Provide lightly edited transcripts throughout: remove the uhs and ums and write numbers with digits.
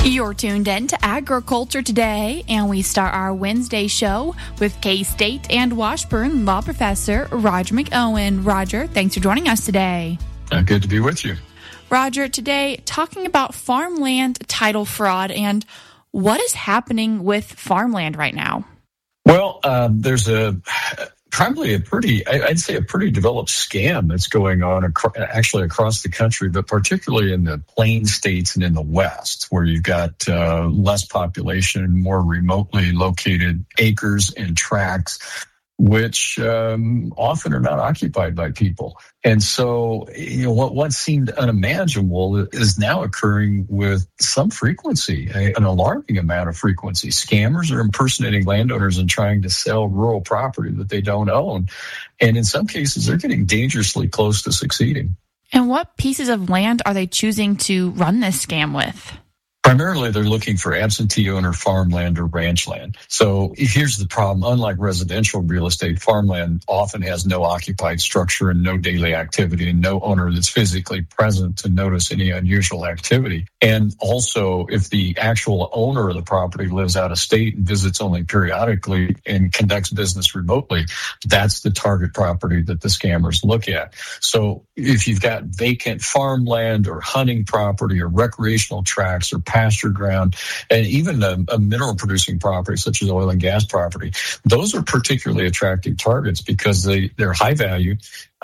You're tuned in to Agriculture Today, and we start our Wednesday show with K-State and Washburn law professor Roger McOwen. Roger, thanks for joining us today. Good to be with you. Roger, today talking about farmland title fraud and what is happening with farmland right now. Well, there's probably a pretty developed scam that's going on actually across the country, but particularly in the plain states and in the West, where you've got less population, more remotely located acres and tracts, which often are not occupied by people. And so, what once seemed unimaginable is now occurring with some frequency, an alarming amount of frequency. Scammers are impersonating landowners and trying to sell rural property that they don't own. And in some cases, they're getting dangerously close to succeeding. And what pieces of land are they choosing to run this scam with? Primarily, they're looking for absentee owner farmland or ranch land. So here's the problem. Unlike residential real estate, farmland often has no occupied structure and no daily activity and no owner that's physically present to notice any unusual activity. And also, if the actual owner of the property lives out of state and visits only periodically and conducts business remotely, that's the target property that the scammers look at. So if you've got vacant farmland or hunting property or recreational tracts or pasture ground, and even a mineral producing property such as oil and gas property, those are particularly attractive targets because they're high value,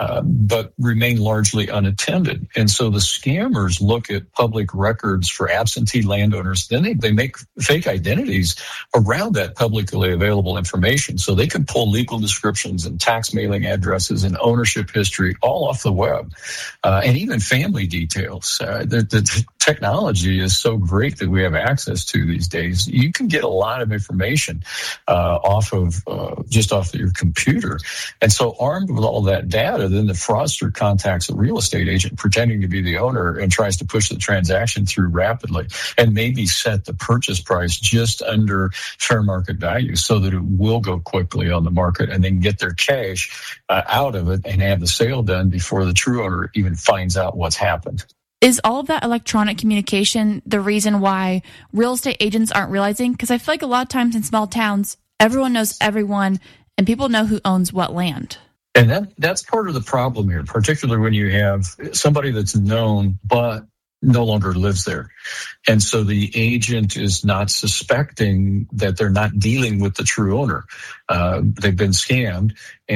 but remain largely unattended. And so the scammers look at public records for absentee landowners. Then they make fake identities around that publicly available information. So they can pull legal descriptions and tax mailing addresses and ownership history all off the web, and even family details. The technology is so great that we have access to these days. You can get a lot of information off of your computer. And so armed with all that data, then the fraudster contacts a real estate agent pretending to be the owner and tries to push the transaction through rapidly and maybe set the purchase price just under fair market value so that it will go quickly on the market and then get their cash out of it and have the sale done before the true owner even finds out what's happened. Is all of that electronic communication the reason why real estate agents aren't realizing? Because I feel like a lot of times in small towns, everyone knows everyone and people know who owns what land. And that's part of the problem here, particularly when you have somebody that's known but no longer lives there. And so the agent is not suspecting that they're not dealing with the true owner. They've been scammed.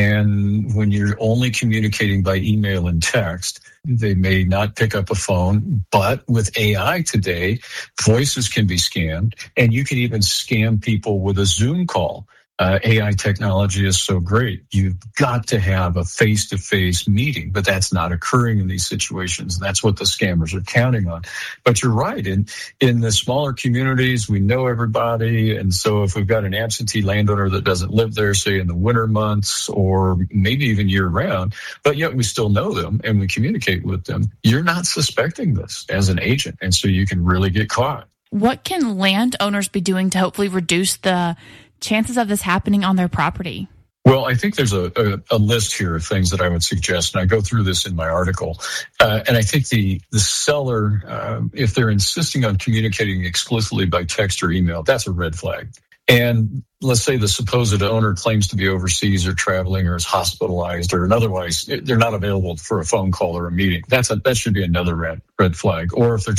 And when you're only communicating by email and text, they may not pick up a phone. But with AI today, voices can be scammed, and you can even scam people with a Zoom call. AI technology is so great. You've got to have a face-to-face meeting, but that's not occurring in these situations. That's what the scammers are counting on. But you're right. In the smaller communities, we know everybody. And so if we've got an absentee landowner that doesn't live there, say in the winter months or maybe even year round, but yet we still know them and we communicate with them, you're not suspecting this as an agent. And so you can really get caught. What can landowners be doing to hopefully reduce the chances of this happening on their property? Well, I think there's a list here of things that I would suggest, and I go through this in my article. And I think the seller, if they're insisting on communicating explicitly by text or email, that's a red flag. And let's say the supposed owner claims to be overseas or traveling or is hospitalized or otherwise they're not available for a phone call or a meeting. That should be another red flag. Or if they're